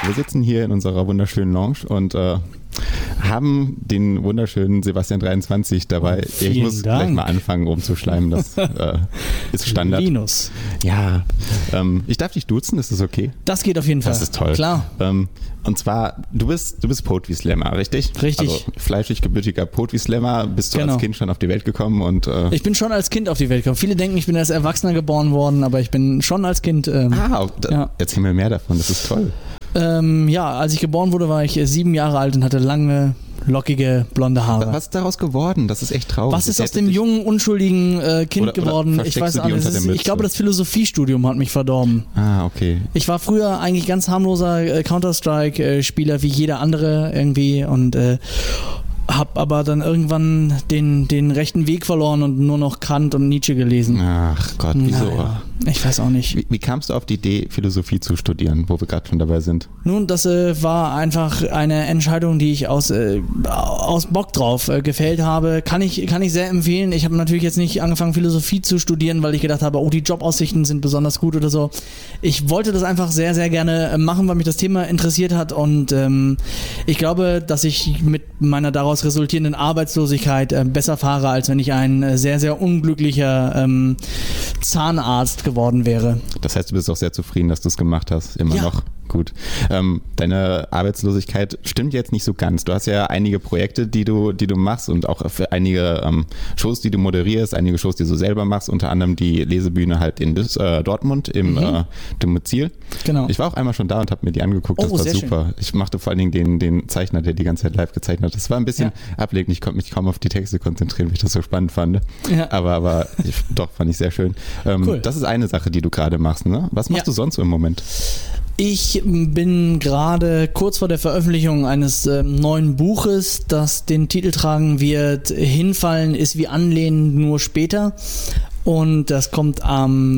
Wir sitzen hier in unserer wunderschönen Lounge und haben den wunderschönen Sebastian 23 dabei. Ich muss gleich mal anfangen, rumzuschleimen. Das ist Standard. Linus. Ja, ich darf dich duzen, ist das okay? Das geht auf jeden Fall. Das ist toll. Klar. Und zwar, du bist Poetry Slammer, richtig? Richtig. Also fleischig gebürtiger Poetry Slammer. Bist du als Kind schon auf die Welt gekommen? Und ich bin schon als Kind auf die Welt gekommen. Viele denken, ich bin als Erwachsener geboren worden, aber ich bin schon als Kind. Erzähl mir mehr davon, das ist toll. Als ich geboren wurde, war ich 7 Jahre alt und hatte lange, lockige, blonde Haare. Was ist daraus geworden? Das ist echt traurig. Was ist aus dem jungen, unschuldigen Kind geworden? Ich weiß auch nicht. Ich glaube, das Philosophiestudium hat mich verdorben. Ah, okay. Ich war früher eigentlich ganz harmloser Counter-Strike-Spieler wie jeder andere irgendwie und hab aber dann irgendwann den rechten Weg verloren und nur noch Kant und Nietzsche gelesen. Ach Gott, wieso? Ja, ich weiß auch nicht. Wie kamst du auf die Idee, Philosophie zu studieren, wo wir gerade schon dabei sind? Nun, das war einfach eine Entscheidung, die ich aus Bock drauf gefällt habe. Kann ich sehr empfehlen. Ich habe natürlich jetzt nicht angefangen, Philosophie zu studieren, weil ich gedacht habe, die Jobaussichten sind besonders gut oder so. Ich wollte das einfach sehr, sehr gerne machen, weil mich das Thema interessiert hat und ich glaube, dass ich mit meiner daraus resultierenden Arbeitslosigkeit besser fahre, als wenn ich ein sehr, sehr unglücklicher Zahnarzt geworden wäre. Das heißt, du bist auch sehr zufrieden, dass du es gemacht hast, immer noch. Gut. Deine Arbeitslosigkeit stimmt jetzt nicht so ganz. Du hast ja einige Projekte, die du machst und auch für einige Shows, die du moderierst, einige Shows, die du selber machst, unter anderem die Lesebühne halt in Dortmund im Domizil. Genau. Ich war auch einmal schon da und habe mir die angeguckt, das war super. Schön. Ich machte vor allen Dingen den Zeichner, der die ganze Zeit live gezeichnet hat. Das war ein bisschen ablenkend, ich konnte mich kaum auf die Texte konzentrieren, weil ich das so spannend fand. Ja. Aber doch, fand ich sehr schön. Cool. Das ist eine Sache, die du gerade machst, ne? Was machst du sonst so im Moment? Ich bin gerade kurz vor der Veröffentlichung eines neuen Buches, das den Titel tragen wird: Hinfallen ist wie Anlehnen, nur später. Und das kommt am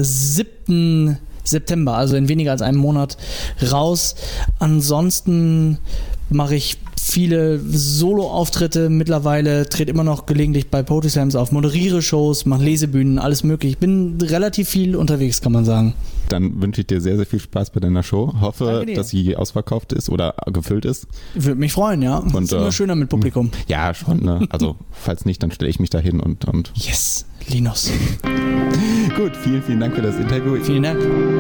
7. September, also in weniger als einem Monat, raus. Ansonsten mache ich viele Solo-Auftritte mittlerweile, trete immer noch gelegentlich bei Poetry Slams auf, moderiere Shows, mache Lesebühnen, alles mögliche. Ich bin relativ viel unterwegs, kann man sagen. Dann wünsche ich dir sehr, sehr viel Spaß bei deiner Show. Hoffe, dass sie ausverkauft ist oder gefüllt ist. Würde mich freuen, ja. Und, ist immer schöner mit Publikum. Ja, schon. Ne? Also, falls nicht, dann stelle ich mich da hin und... Yes, Linus. Gut, vielen, vielen Dank für das Interview. Vielen Dank.